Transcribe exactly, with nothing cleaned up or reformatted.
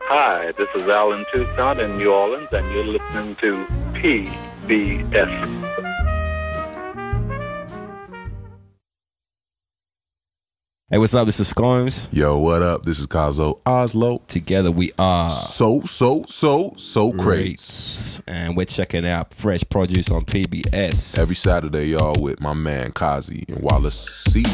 Hi, this is Alan Toussaint in New Orleans, and you're listening to P B S. Hey, what's up? This is Scomes. Yo, what up? This is Kazo Oslo. Together we are So, so, so, so Crates. And we're checking out fresh produce on P B S. Every Saturday, y'all, with my man Kazi and Wallace C.